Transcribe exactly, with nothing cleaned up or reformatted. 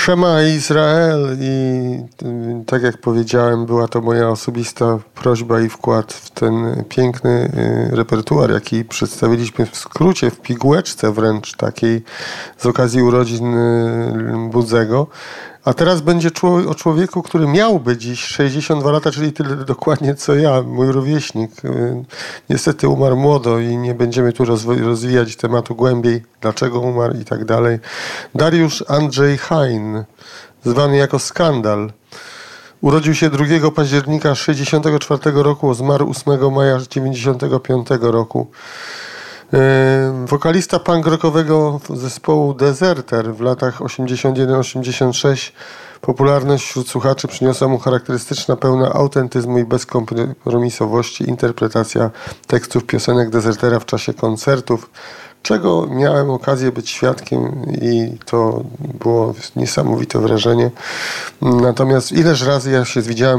Szema Izrael i tak jak powiedziałem, była to moja osobista prośba i wkład w ten piękny repertuar, jaki przedstawiliśmy w skrócie, w pigułeczce wręcz takiej z okazji urodzin Budzego. A teraz będzie o człowieku, który miałby dziś sześćdziesiąt dwa lata, czyli tyle dokładnie co ja, mój rówieśnik. Niestety umarł młodo i nie będziemy tu rozwijać tematu głębiej, dlaczego umarł i tak dalej. Dariusz Andrzej Hein, zwany jako Skandal. Urodził się drugiego października sześćdziesiątego czwartego roku, zmarł ósmego maja dziewięćdziesiątego piątego roku. Wokalista punk rockowego zespołu Deserter w latach osiemdziesiąt jeden osiemdziesiąt sześć. Popularność wśród słuchaczy przyniosła mu charakterystyczna, pełna autentyzmu i bezkompromisowości interpretacja tekstów piosenek Desertera w czasie koncertów, czego miałem okazję być świadkiem i to było niesamowite wrażenie. Natomiast ileż razy ja się widziałem